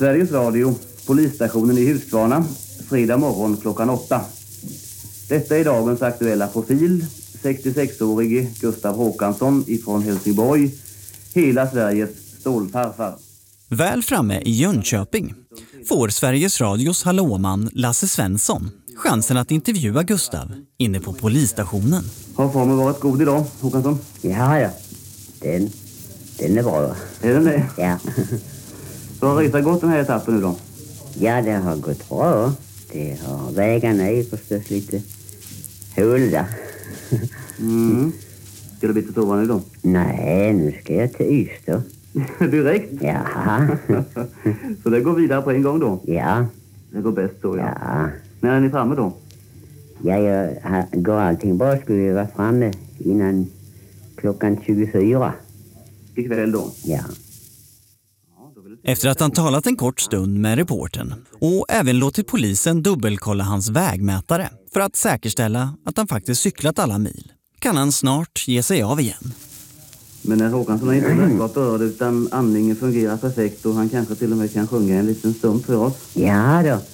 Sveriges Radio, polisstationen i Huskvarna, fredag morgon klockan 8. Detta är dagens aktuella profil, 66-årige Gustav Håkansson ifrån Helsingborg, hela Sveriges stålfarfar. Väl framme i Jönköping får Sveriges Radios hallåman Lasse Svensson chansen att intervjua Gustav inne på polisstationen. Har formen varit god idag, Håkansson? Ja. Den är bra. Är den det? Ja. Så har resan gått den här etappen nu då? Ja, det har gått bra. Det har vägarna är förstås lite hålda. Ska du byta sova nu då? Nej, nu ska jag till Ystad. Direkt? Ja. Så det går vidare på en gång då? Ja. Det går bäst så, ja. Ja. När är ni framme då? Ja, går allting bra skulle vi vara framme innan klockan 24. Ikväll då? Ja. Efter att han talat en kort stund med reportern och även låtit polisen dubbelkolla hans vägmätare för att säkerställa att han faktiskt cyklat alla mil, kan han snart ge sig av igen. Men när Håkansson är inte märkbart berörd utan andningen fungerar perfekt och han kanske till och med kan sjunga en liten stund för oss. Ja då.